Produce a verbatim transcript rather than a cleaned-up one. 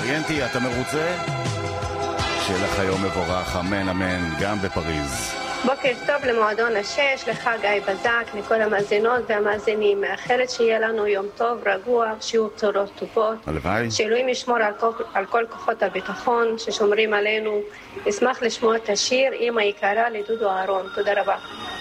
אוריינטי, אתה מרוצה? שיהיה לך יום מבורך, אמן אמן, גם בפריז. בוקר טוב למועדון השש, לך גיא בזק, לכל המאזינות והמאזינים. מאחלת שיהיה לנו יום טוב, רגוע, שיהיו בשורות טובות. הלוואי. שאלוהים ישמור על כל, על כל כוחות הביטחון ששומרים עלינו. אשמח לשמוע את השיר אמא יקרה לדודו אהרון. תודה רבה.